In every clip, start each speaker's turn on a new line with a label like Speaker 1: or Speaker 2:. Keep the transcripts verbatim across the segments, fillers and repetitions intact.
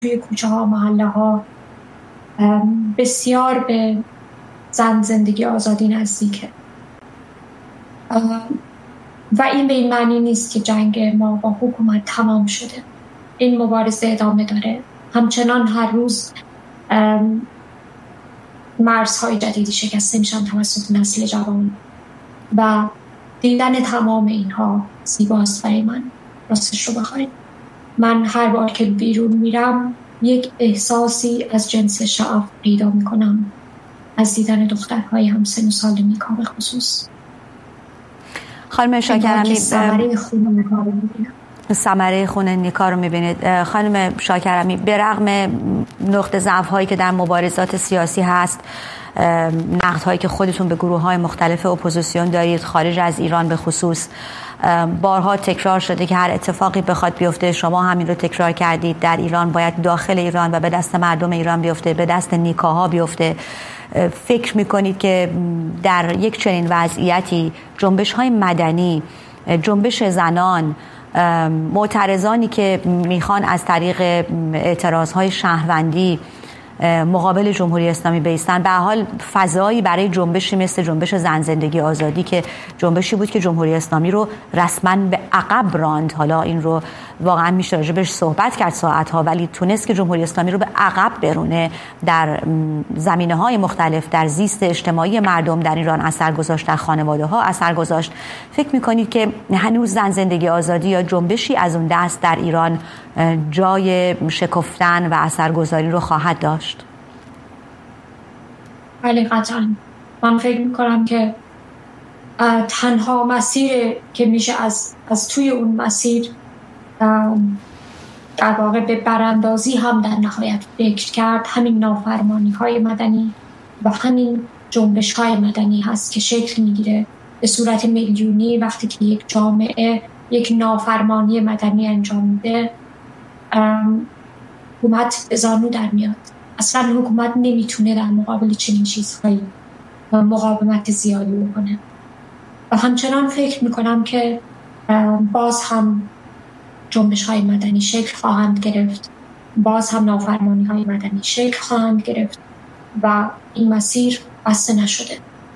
Speaker 1: توی کوچه ها، محله ها بسیار به زن زندگی آزادی نزدیکه و این به این معنی نیست که جنگ ما با حکومت تمام شده. این مبارزه ادامه داره. همچنان هر روز مرزهای جدیدی شکسته میشن توسط نسل جوان و دیدن تمام اینها زیباست برای من. راستش رو بخواید من هر بار که بیرون میرم یک احساسی از جنس شعف پیدا میکنم از دیدن دخترهای همسن و سال نیکا به خصوص.
Speaker 2: خانم شاکرمی
Speaker 1: ثمره خون نیکا رو میبینم.
Speaker 2: ثمره خون نیکا رو میبینید. خانم شاکرمی، به رغم نقطه ضعف هایی که در مبارزات سیاسی هست، نقد هایی که خودتون به گروه های مختلف اپوزیسیون دارید خارج از ایران به خصوص، بارها تکرار شده که هر اتفاقی بخواد بیفته، شما همین رو تکرار کردید، در ایران باید داخل ایران و به دست مردم ایران بیفته، به دست نیکاها بیفته. فکر میکنید که در یک چنین وضعیتی جنبش های مدنی، جنبش زنان، معترضانی که میخوان از طریق اعتراض های شهروندی مقابل جمهوری اسلامی بایستن، به حال فضایی برای جنبشی مثل جنبش زن زندگی آزادی که جنبشی بود که جمهوری اسلامی رو رسما به عقب راند، حالا این رو واقعا میشه راجبش صحبت کرد ساعتها، ولی تونست که جمهوری اسلامی رو به عقب برونه، در زمینه‌های مختلف، در زیست اجتماعی مردم در ایران اثر گذاشت، در خانواده ها اثر گذاشت. فکر میکنید که هنوز زن زندگی آزادی یا جنبشی از اون دست در ایران جای شکفتن و اثرگذاری رو خواهد داشت؟
Speaker 1: بله قطعا. من فکر میکنم که تنها مسیر که میشه از, از توی اون مسیر در واقع به براندازی هم در نهایت فکر کرد، همین نافرمانی های مدنی و همین جنبش های مدنی هست که شکل میگیره به صورت میلیونی. وقتی که یک جامعه یک نافرمانی مدنی انجام میده، حکومت به زانو در میاد. اصلا حکومت نمیتونه در مقابل چنین چیزهایی مقاومت زیادی بکنه و همچنان فکر میکنم که باز هم جنبش های مدنی شکل خواهند گرفت، باز هم نافرمانی های مدنی شکل خواهند گرفت و این مسیر بسته نشده.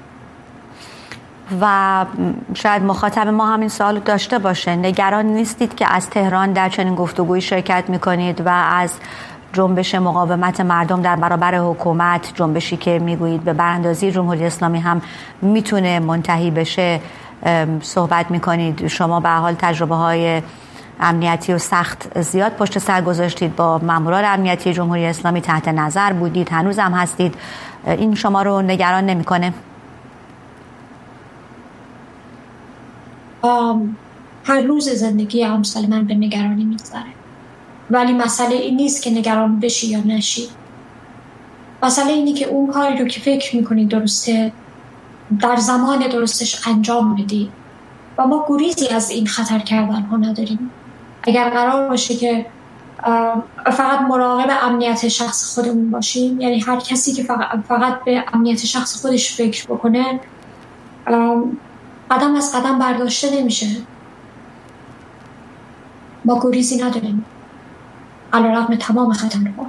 Speaker 2: و شاید مخاطب ما همین سوال داشته باشه، نگران نیستید که از تهران در چنین گفتگویی شرکت میکنید و از جنبش مقاومت مردم در برابر حکومت، جنبشی که میگویید به براندازی جمهوری اسلامی هم میتونه منتهی بشه، صحبت میکنید؟ شما به حال تجربه های امنیتی و سخت زیاد پشت سر گذاشتید، با ماموران امنیتی جمهوری اسلامی تحت نظر بودید، هنوز هم هستید. این شما رو نگران نمیکنه؟
Speaker 1: هر روز زندگی امثال من به نگرانی میگذره، ولی مسئله این نیست که نگران بشی یا نشی. مسئله اینی که اون کاری رو که فکر میکنی درسته در زمان درستش انجام بدی و ما گریزی از این خطر کردن ها نداریم. اگر قرار باشه که فقط مراقب امنیت شخص خودمون باشیم، یعنی هر کسی که فقط, فقط به امنیت شخص خودش فکر بکنه، قدم از قدم برداشته نمیشه. ما گریزی نداریم علیرغم تمام خطرها.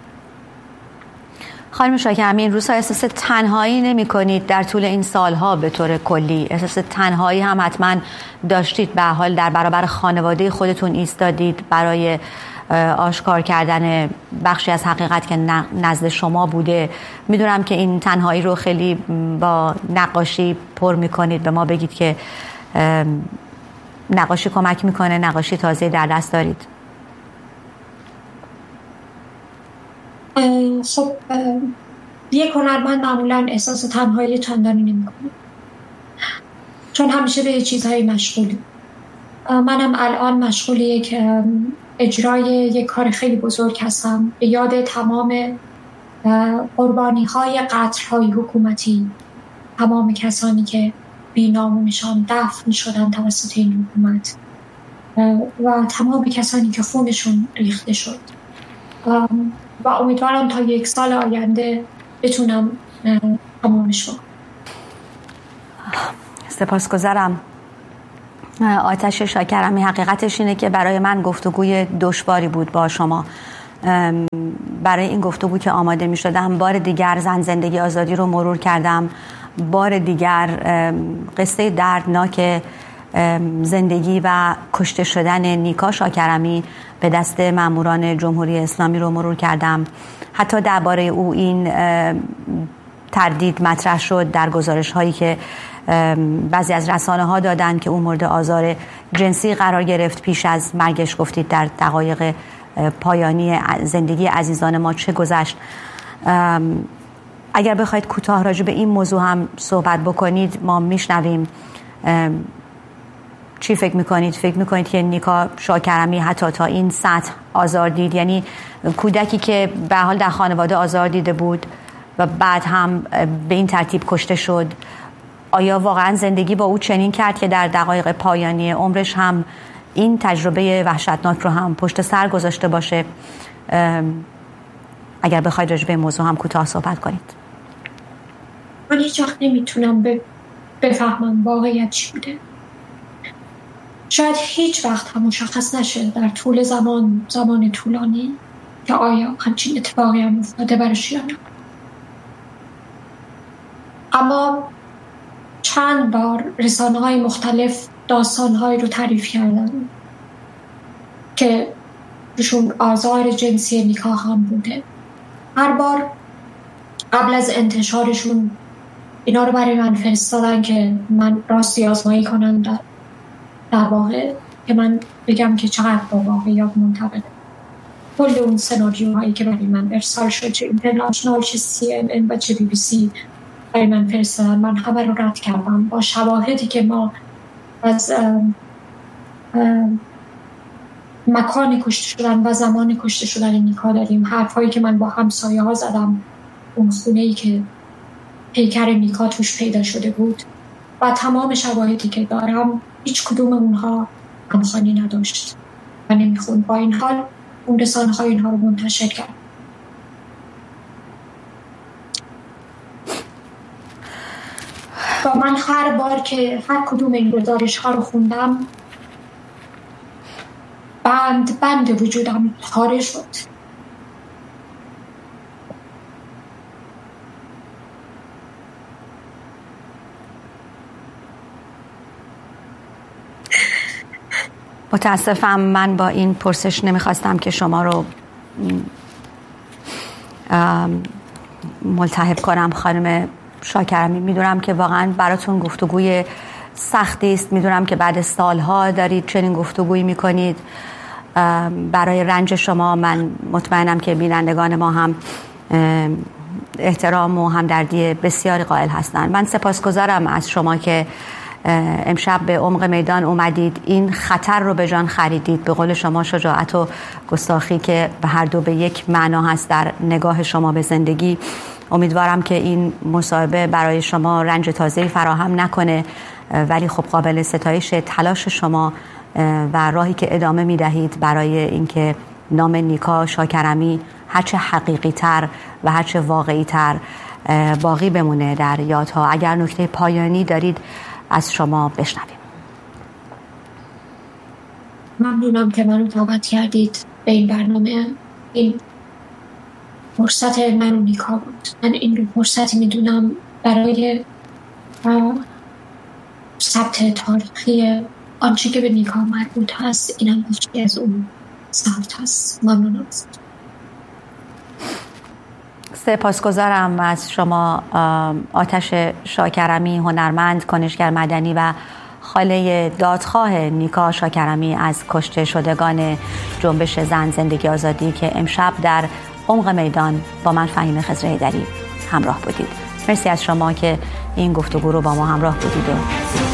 Speaker 2: خانم شاکرمی، این روزها احساس تنهایی نمی کنید؟ در طول این سالها به طور کلی احساس تنهایی هم حتما داشتید، به حال در برابر خانواده خودتون ایستادید برای آشکار کردن بخشی از حقیقت که نزد شما بوده. میدونم که این تنهایی رو خیلی با نقاشی پر میکنید. به ما بگید که نقاشی کمک میکنه؟ نقاشی تازه در دست دارید؟
Speaker 1: خب یک هنرمند معمولا احساس تنهایی چندانی نمیکنه، چون همیشه به چیزهای مشغولی. منم الان مشغول یک اجرای یک کار خیلی بزرگ هستم به یاد تمام قربانی های قتل‌های حکومتی، تمام کسانی که بی‌نامونشان دفن شدن توسط این حکومت و تمام کسانی که خونشون ریخته شد و امیدوارم تا یک سال آینده بتونم تمامش کنم.
Speaker 2: سپاسگزارم آتش شاکرمی. حقیقتش اینه که برای من گفتگوی دشواری بود با شما. برای این گفتگو که آماده می شدم بار دیگر زن زندگی آزادی رو مرور کردم، بار دیگر قصه دردناک زندگی و کشته شدن نیکا شاکرمی به دست ماموران جمهوری اسلامی رو مرور کردم. حتی درباره او این تردید مطرح شد در گزارش هایی که بعضی از رسانه ها دادن که او مورد آزار جنسی قرار گرفت پیش از مرگش. گفتید در دقایق پایانی زندگی عزیزان ما چه گذشت. اگر بخواید کوتاه راجع به این موضوع هم صحبت بکنید ما میشنویم. چی فکر میکنید؟ فکر میکنید که نیکا شاکرمی حتی تا این سطح آزار دید؟ یعنی کودکی که به حال در خانواده آزار دیده بود و بعد هم به این ترتیب کشته شد، آیا واقعا زندگی با او چنین کرد که در دقایق پایانی عمرش هم این تجربه وحشتناک رو هم پشت سر گذاشته باشه؟ اگر بخواید راجع به موضوع هم کوتاه صحبت کنید.
Speaker 1: من هیچ وقت نمیتونم بفهمم واقعیت چی بوده. شاید هیچ وقت هم مشخص نشه در طول زمان زمان طولانی که آیا همچین اتفاقی هم افتاده برش یا نه. اما چند بار رسانه‌های مختلف داستان‌هایی رو تعریف کردن که روشون آزار جنسی نیکا هم بوده. هر بار قبل از انتشارشون اینا رو برای من فرستادن که من راستی آزمایی کنم در, در واقع که من بگم که چقدر با واقعیات منطبقه. کل اون سناریوهایی که برای من ارسال شد، چه اینترنشنال، چه سی ان ان و چه بی بی سی برای من فرستادن، من همه رو رد کردم با شواهدی که ما از ام ام مکان کشته شدن و زمان کشته شدن نیکا داریم. حرفایی که من با همسایه ها زدم، اون خونه‌ای که پیکر نیکا توش پیدا شده بود و تمام شواهدی که دارم، هیچ کدوم اونها همخوانی نداشت و نمیخوند. با این حال اون رسانه های اینها رو منتشر کرد. و من هر بار که هر کدوم این گزارش ها رو خوندم بند بند وجودم پاره شد.
Speaker 2: متاسفم، من با این پرسش نمیخواستم که شما رو ملتهب کنم خانم شاکرمی. میدونم که واقعا براتون گفتگوی سختی است. میدونم که بعد سالها دارید چنین گفتگویی میکنید. برای رنج شما من مطمئنم که بینندگان ما هم احترام و همدردی بسیاری قائل هستند. من سپاسگزارم از شما که امشب به عمق میدان اومدید، این خطر رو به جان خریدید. به قول شما شجاعت و گستاخی که به هر دو به یک معنا هست در نگاه شما به زندگی. امیدوارم که این مصاحبه برای شما رنج تازه‌ای فراهم نکنه، ولی خب قابل ستایش تلاش شما و راهی که ادامه میدهید برای اینکه نام نیکا شاکرمی هرچه حقیقی تر و هرچه واقعی تر باقی بمونه در یادها. اگر نکته پایانی دارید از شما بشنویم.
Speaker 1: ممنونم که منو دعوت کردید به این برنامه. این فرصت من و نیکا بود. من این رو فرصتی میدونم برای ثبت تاریخی آنچه که به نیکا مربوط هست. اینم بخشی از اون ثبت هست. ممنونم.
Speaker 2: سپاسگزارم از شما آتش شاکرمی، هنرمند، کنشگر مدنی و خاله دادخواه نیکا شاکرمی از کشته شدگان جنبش زن زندگی آزادی که امشب در عمق میدان با من فهیم خضر حیدری همراه بودید. مرسی از شما که این گفتگو رو با ما همراه بودید.